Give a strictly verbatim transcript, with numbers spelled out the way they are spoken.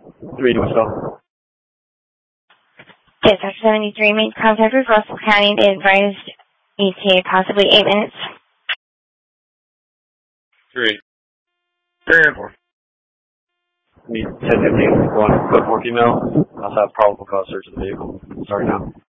Three Northville. Dispatch seventy-three, make contact with Russell County. They advised E T A possibly eight minutes. Three. Three and four. Need ten fifteen, one, code four female. Also have probable cause search of the vehicle. Sorry now.